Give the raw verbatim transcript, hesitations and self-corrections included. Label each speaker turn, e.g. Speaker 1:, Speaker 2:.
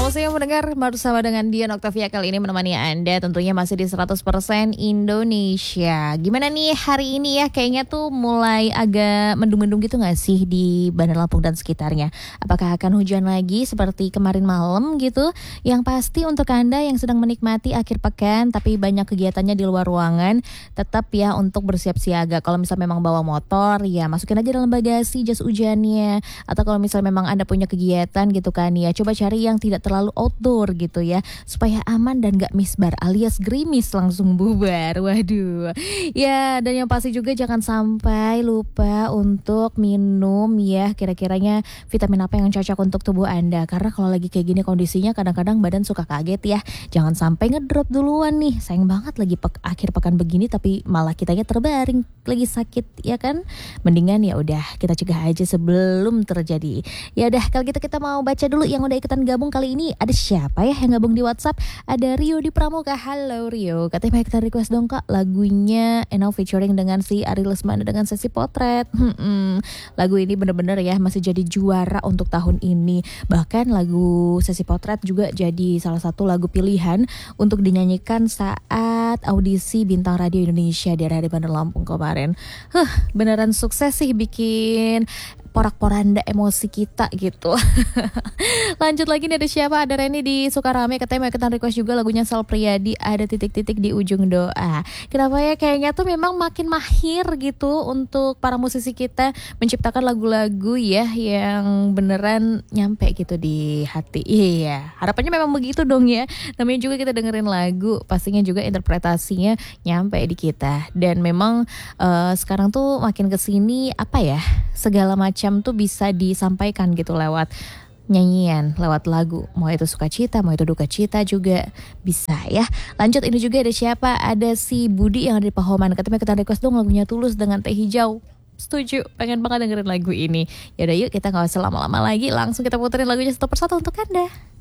Speaker 1: Selamat siang mendengar, bersama dengan Dian Octavia kali ini menemani Anda tentunya masih di seratus persen Indonesia. Gimana nih hari ini ya, kayaknya tuh mulai agak mendung-mendung gitu gak sih di Bandar Lampung dan sekitarnya? Apakah akan hujan lagi seperti kemarin malam gitu? Yang pasti untuk Anda yang sedang menikmati akhir pekan tapi banyak kegiatannya di luar ruangan, tetap ya untuk bersiap siaga. Kalau misalnya memang bawa motor ya masukin aja dalam bagasi jas hujannya. Atau kalau misalnya memang Anda punya kegiatan gitu kan ya, coba cari yang tidak terlalu outdoor gitu ya, supaya aman dan gak misbar alias gerimis langsung bubar. Waduh. Ya, dan yang pasti juga jangan sampai lupa untuk minum ya kira-kiranya vitamin apa yang cocok untuk tubuh Anda. Karena kalau lagi kayak gini kondisinya kadang-kadang badan suka kaget ya. Jangan sampai ngedrop duluan nih. Sayang banget lagi pek- akhir pekan begini tapi malah kitanya terbaring lagi sakit ya kan. Mendingan ya udah kita cegah aja sebelum terjadi. Ya udah kalau gitu kita mau baca dulu yang udah ikutan gabung kali ini. Ada siapa ya yang gabung di WhatsApp? Ada Rio di Pramuka. Halo Rio. Katanya kita request dong Kak lagunya Eno featuring dengan si Ari Lesmana dengan sesi potret. Hmm, lagu ini bener-bener ya masih jadi juara untuk tahun ini. Bahkan lagu sesi potret juga jadi salah satu lagu pilihan untuk dinyanyikan saat audisi Bintang Radio Indonesia di daerah Bandar Lampung kemarin. Huh, beneran sukses sih bikin porak-poranda emosi kita gitu. Lanjut lagi nih, ada siapa? Ada Reni di Sukarame katanya mau ikutan request juga lagunya Sal Priadi, ada titik-titik di ujung doa. Kenapa ya, kayaknya tuh memang makin mahir gitu untuk para musisi kita menciptakan lagu-lagu ya yang beneran nyampe gitu di hati. Iya, harapannya memang begitu dong ya. Namanya juga kita dengerin lagu, pastinya juga interpretasinya nyampe di kita. Dan memang uh, sekarang tuh makin kesini apa ya, segala macam tuh bisa disampaikan gitu lewat nyanyian, lewat lagu. Mau itu sukacita, mau itu duka cita juga bisa ya. Lanjut, ini juga ada siapa? Ada si Budi yang ada di Pahoman. Katanya kita request dong lagunya Tulus dengan Teh Hijau. Setuju, pengen banget dengerin lagu ini. Yaudah yuk kita gak usah lama-lama lagi, langsung kita puterin lagunya satu persatu untuk Anda.